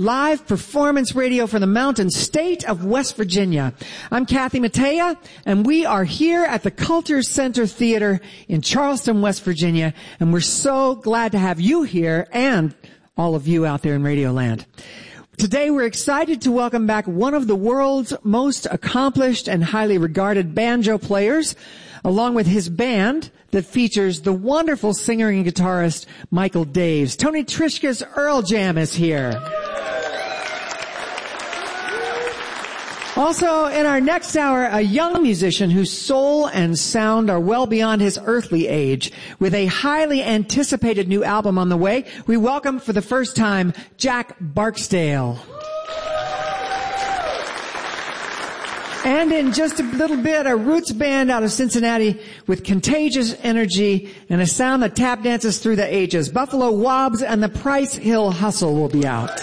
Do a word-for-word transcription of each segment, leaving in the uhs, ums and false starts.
live performance radio from the mountain state of West Virginia. I'm Kathy Mattea, and we are here at the Culture Center Theater in Charleston, West Virginia, and we're so glad to have you here and all of you out there in Radio Land. Today we're excited to welcome back one of the world's most accomplished and highly regarded banjo players, along with his band that features the wonderful singer and guitarist Michael Daves. Tony Trischka's Earl Jam is here. Also, in our next hour, a young musician whose soul and sound are well beyond his earthly age. With a highly anticipated new album on the way, we welcome for the first time Jack Barksdale. And in just a little bit, a roots band out of Cincinnati with contagious energy and a sound that tap dances through the ages. Buffalo Wobbs and the Price Hill Hustle will be out.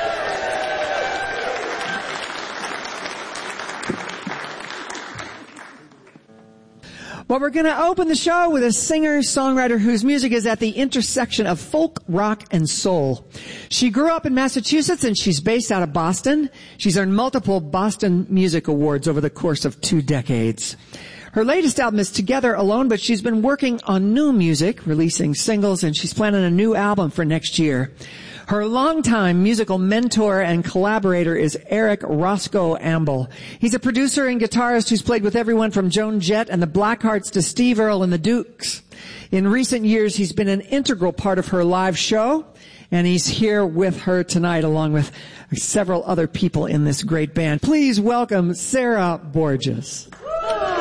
Well, we're going to open the show with a singer-songwriter whose music is at the intersection of folk, rock, and soul. She grew up in Massachusetts, and she's based out of Boston. She's earned multiple Boston Music Awards over the course of two decades. Her latest album is Together Alone, but she's been working on new music, releasing singles, and she's planning a new album for next year. Her longtime musical mentor and collaborator is Eric Roscoe Amble. He's a producer and guitarist who's played with everyone from Joan Jett and the Blackhearts to Steve Earle and the Dukes. In recent years, he's been an integral part of her live show, and he's here with her tonight along with several other people in this great band. Please welcome Sarah Borges.